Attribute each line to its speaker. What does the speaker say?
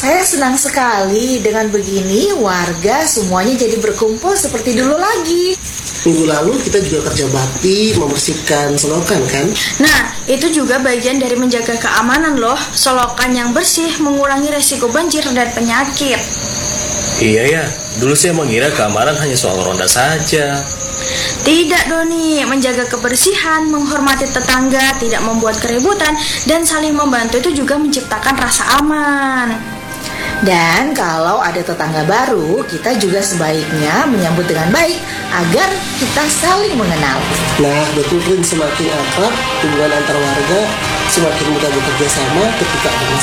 Speaker 1: Saya senang sekali dengan begini warga semuanya jadi berkumpul seperti dulu lagi.
Speaker 2: Minggu lalu kita juga kerja bakti membersihkan selokan kan?
Speaker 3: Nah, itu juga bagian dari menjaga keamanan loh. Selokan yang bersih mengurangi resiko banjir dan penyakit.
Speaker 4: Iya ya, dulu saya mengira keamanan hanya soal ronda saja.
Speaker 3: Tidak Doni, menjaga kebersihan, menghormati tetangga, tidak membuat keributan, dan saling membantu itu juga menciptakan rasa aman.
Speaker 1: Dan kalau ada tetangga baru, kita juga sebaiknya menyambut dengan baik agar kita saling mengenal.
Speaker 2: Nah, betul Prin, semakin akrab hubungan antar warga, semakin mudah bekerja sama ketika ada masalah.